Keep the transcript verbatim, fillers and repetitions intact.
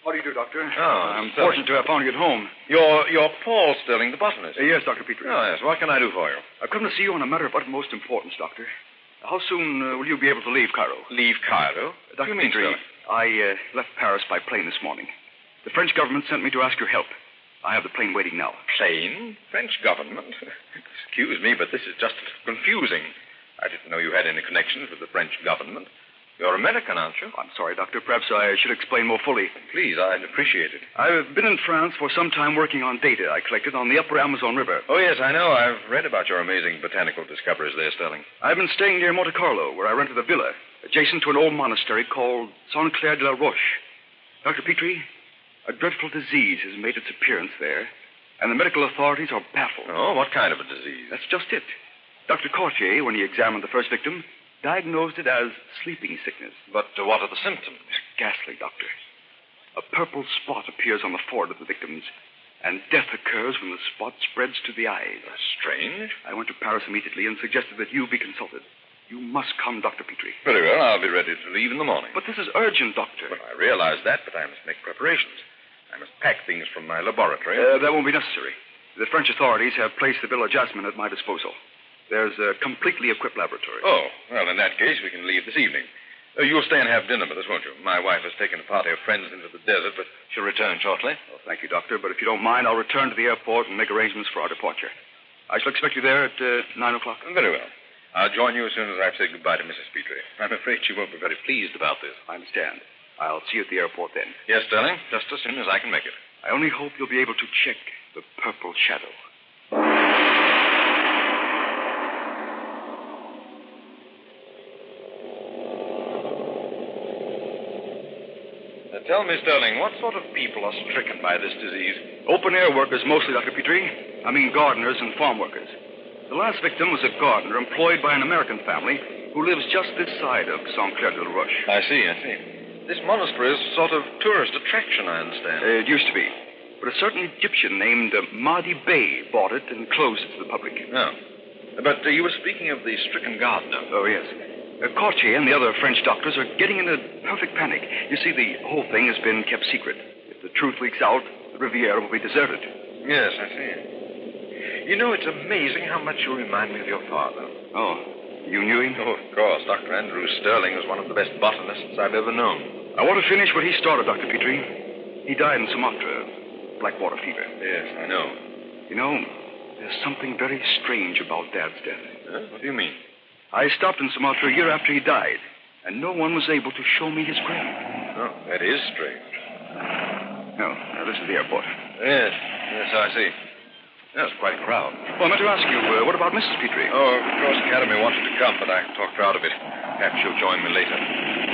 How do you do, Doctor? Oh, I'm Sterling. fortunate to have found you at home. You're, you're Paul Sterling, the botanist. Uh, yes, Doctor Petrie. Oh, yes. What can I do for you? I've come to see you on a matter of utmost importance, Doctor. How soon uh, will you be able to leave Cairo? Leave Cairo? Uh, Doctor you mean, Petrie, Sterling? I uh, left Paris by plane this morning. The French government sent me to ask your help. I have the plane waiting now. Plane? French government? Excuse me, but this is just confusing. I didn't know you had any connections with the French government. You're American, aren't you? I'm sorry, Doctor. Perhaps I should explain more fully. Please, I'd appreciate it. I've been in France for some time working on data I collected on the upper Amazon River. Oh, yes, I know. I've read about your amazing botanical discoveries there, Sterling. I've been staying near Monte Carlo, where I rented a villa, adjacent to an old monastery called Saint Clair de la Roche. Doctor Petrie, a dreadful disease has made its appearance there, and the medical authorities are baffled. Oh, what kind of a disease? That's just it. Doctor Cortier, when he examined the first victim, diagnosed it as sleeping sickness. But uh, what are the symptoms? Ghastly, Doctor. A purple spot appears on the forehead of the victims, and death occurs when the spot spreads to the eyes. Uh, strange. I went to Paris immediately and suggested that you be consulted. You must come, Doctor Petrie. Very well. I'll be ready to leave in the morning. But this is urgent, Doctor. Well, I realize that, but I must make preparations. I must pack things from my laboratory. Uh, that won't be necessary. The French authorities have placed the Villa Jasmine at my disposal. There's a completely equipped laboratory. Oh, well, in that case, we can leave this evening. Uh, you'll stay and have dinner with us, won't you? My wife has taken a party of friends into the desert, but she'll return shortly. Oh, thank you, Doctor. But if you don't mind, I'll return to the airport and make arrangements for our departure. I shall expect you there at uh, nine o'clock. Very well. I'll join you as soon as I've said goodbye to Missus Petrie. I'm afraid she won't be very pleased about this. I understand. I'll see you at the airport then. Yes, Sterling, just as soon as I can make it. I only hope you'll be able to check the purple shadow. Tell me, Sterling, what sort of people are stricken by this disease? Open-air workers mostly, Doctor Petrie. I mean gardeners and farm workers. The last victim was a gardener employed by an American family who lives just this side of Saint Clair de la Roche. I see, I see. This monastery is a sort of tourist attraction, I understand. Uh, it used to be. But a certain Egyptian named uh, Mahdi Bey bought it and closed it to the public. No. But uh, you were speaking of the stricken gardener. Oh, yes. Uh, Cortier and the other French doctors are getting in a perfect panic. You see, the whole thing has been kept secret. If the truth leaks out, the Riviera will be deserted. Yes, I see. You know, it's amazing how much you remind me of your father. Oh, you knew him? Oh, of course. Doctor Andrew Sterling was one of the best botanists I've ever known. I want to finish what he started, Doctor Petrie. He died in Sumatra, blackwater fever. Yes, I know. You know, there's something very strange about Dad's death. Huh? What do you mean? I stopped in Sumatra a year after he died, and no one was able to show me his grave. Oh, that is strange. No, now this is the airport. Yes, yes, I see. There's quite a crowd. Well, I meant to ask you, uh, what about Missus Petrie? Oh, Cross Academy wanted to come, but I talked her out of it. Perhaps she'll join me later.